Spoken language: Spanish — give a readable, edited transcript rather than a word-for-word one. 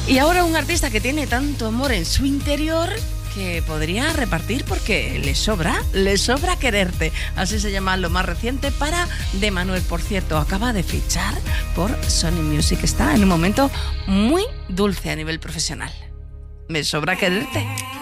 Y ahora un artista que tiene tanto amor en su interior que podría repartir porque le sobra quererte. Así se llama lo más reciente para De Manuel. Por cierto, acaba de fichar por Sony Music. Está en un momento muy dulce a nivel profesional. Me sobra quererte.